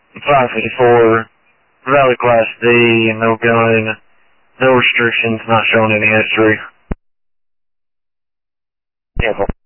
554, valid Class D, no gun, no restrictions, not showing any history. Yeah,